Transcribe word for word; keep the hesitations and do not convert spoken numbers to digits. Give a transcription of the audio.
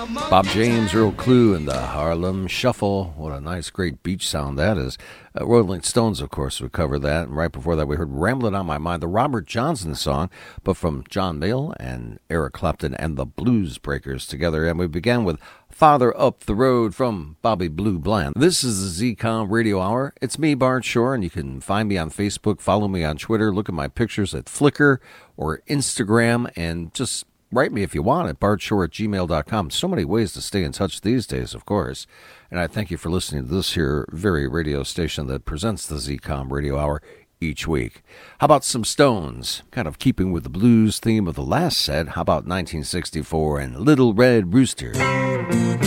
Bob James, Earl Klugh, and the Harlem Shuffle. What a nice, great beach sound that is. Uh, Rolling Stones, of course, would cover that. And right before that, we heard Ramblin' on My Mind, the Robert Johnson song, but from John Mayall and Eric Clapton and the Blues Breakers together. And we began with Farther Up the Road from Bobby Blue Bland. This is the Z COM Radio Hour. It's me, Bart Shore, and you can find me on Facebook, follow me on Twitter, look at my pictures at Flickr or Instagram, and just write me if you want at bart shore at gmail dot com. So many ways to stay in touch these days, of course. And I thank you for listening to this here very radio station that presents the Z COM Radio Hour each week. How about some Stones? Kind of keeping with the blues theme of the last set. How about nineteen sixty-four and Little Red Rooster?